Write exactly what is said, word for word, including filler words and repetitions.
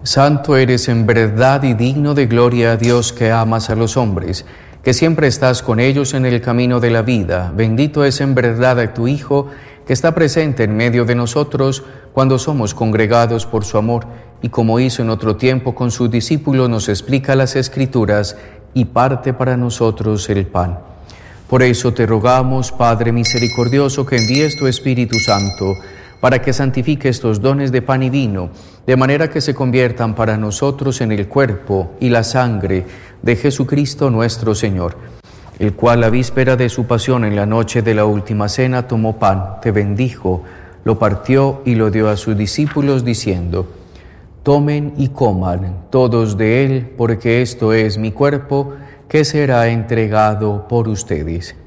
Santo eres en verdad y digno de gloria a Dios, que amas a los hombres, que siempre estás con ellos en el camino de la vida. Bendito es en verdad a tu Hijo, que está presente en medio de nosotros cuando somos congregados por su amor, y como hizo en otro tiempo con sus discípulos, nos explica las Escrituras y parte para nosotros el pan. Por eso te rogamos, Padre misericordioso, que envíes tu Espíritu Santo, para que santifique estos dones de pan y vino, de manera que se conviertan para nosotros en el cuerpo y la sangre de Jesucristo nuestro Señor, el cual, la víspera de su pasión, en la noche de la última cena, tomó pan, te bendijo, lo partió y lo dio a sus discípulos, diciendo: tomen y coman todos de él, porque esto es mi cuerpo, que será entregado por ustedes.